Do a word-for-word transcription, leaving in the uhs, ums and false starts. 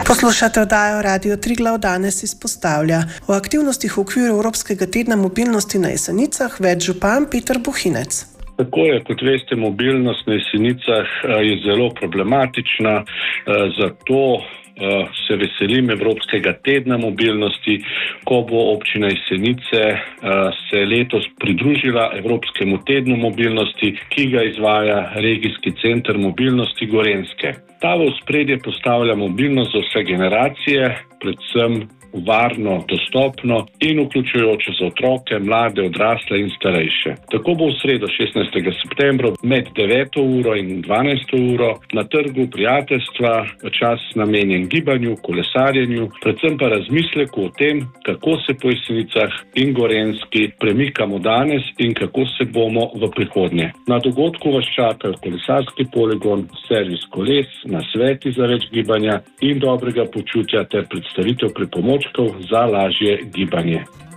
Poslušate oddajo Radio Triglav danes izpostavlja. O aktivnostih v okviru Evropskega tedna mobilnosti na Jesenicah več župan Peter Buhinec. Tako je, kot veste, mobilnost na Jesenicah je zelo problematična, zato se veselim Evropskega tedna mobilnosti, ko bo občina Jesenice se letos pridružila Evropskemu tednu mobilnosti, ki ga izvaja Regijski center mobilnosti Gorenjske. Ta v ospredje postavlja mobilnost za vse generacije, predvsem varno, dostopno in vključujoče za otroke, mlade, odrasle in starejše. Tako bo v sredo šestnajstega septembra med deveto uro in dvanajsto uro na trgu prijateljstva čas namenjen gibanju, kolesarjenju, predvsem pa razmisleku o tem, kako se po Jesenicah in Gorenjski premikamo danes in kako se bomo v prihodnje. Na dogodku vas čakajo kolesarski poligon, servis koles, nasveti za več gibanja in dobrega počutja ter predstavitev pripomočkov za lažje gibanje.